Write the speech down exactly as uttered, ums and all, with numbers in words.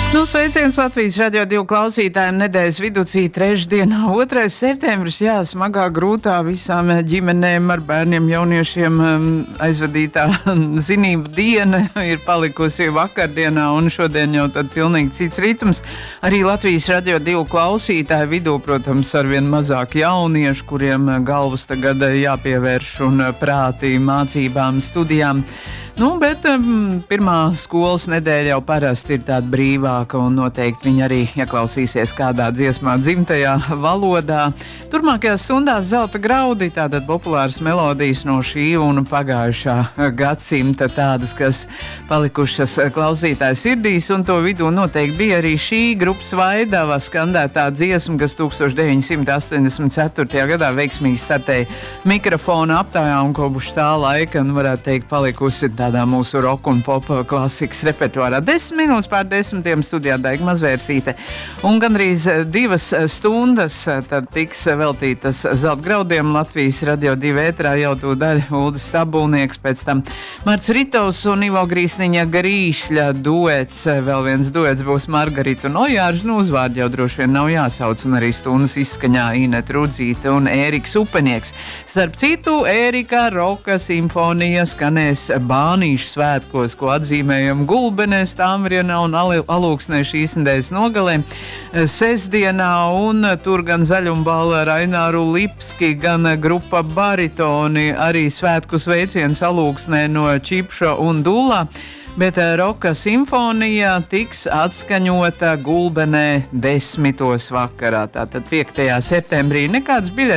Nu, sveiciens Latvijas radio divu klausītājiem nedēļas viducī trešdienā, otrais septembris, jā, smagā, grūtā visām ģimenēm ar bērniem, jauniešiem aizvadītā zinību diena ir palikusi vakardienā, un šodien jau tad pilnīgi cits ritms. Arī Latvijas radio divu klausītāju vidū, protams, arvien mazāk jauniešu, kuriem galvas tagad jāpievērš un prātī mācībām, studijām. Nu, bet um, pirmā skolas nedēļa jau parasti ir tāda brīvāka, un noteikti viņi arī ieklausīsies kādā dziesmā dzimtajā valodā. Turmākajās stundās zelta graudi, tātad populāras melodijas no šī un pagājušā gadsimta, tādas, kas palikušas klausītāju sirdīs, un to vidū noteikti bija arī šī grupas Vaidava skandētā dziesma, kas tūkstoš deviņsimt astoņdesmit ceturtajā gadā veiksmīgi startēja mikrofona aptājā, un kopš tā laika, nu, varētu teikt, palikusi tā tādā mūsu roka un popa klasikas repertuārā. Desmit minūtes pār desmitiem studijā Daiga Mazvērsīte. Un gandrīz divas stundas tad tiks veltītas zelta graudiem Latvijas radio divu ēterā jau to daļu Uldis Stabulnieks, pēc tam Marts Ritovs un Ivo Grīsniņa Grīšļa duets. Vēl viens duets būs Margarita un Ojārs, nu uzvārdi jau droši vien nav jāsauc, un arī stundas izskaņā Inet Rudzīte un Ēriks Upenieks. Starp citu, Ērika roka simfonija skanēs Bānīšu svētkos, ko atzīmējam Gulbenē, Stāmrienā un Alūksnē šīs nedēļas nogalē sestdienā, un tur gan Zaļumbala Raināru Lipski, gan grupa Baritoni arī svētku sveiciens Alūksnē no Čipša un Dulā. Bet roka simfonija tiks atskaņota Gulbenē desmitos vakarā, tātad piektajā septembrī. Nekāds biļets